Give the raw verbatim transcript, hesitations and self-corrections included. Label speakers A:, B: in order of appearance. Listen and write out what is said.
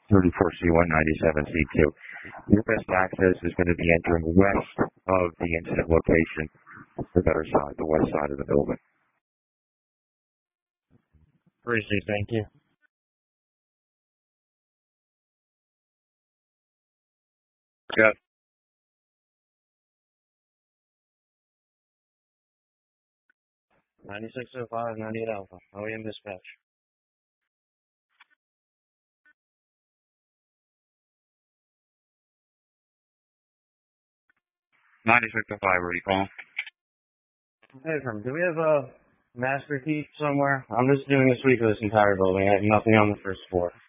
A: thirty-four C one, ninety-seven C two. Your best access is going to be entering west of the incident location, the better side, the west side of the building.
B: Appreciate it. Thank you.
A: Yeah.
B: ninety-six oh five, ninety-eight Alpha. O E M dispatch.
A: ninety-six oh five, where are you calling?
B: Hey, from, do we have a master key somewhere? I'm just doing a sweep of this entire building. I have nothing on the first floor.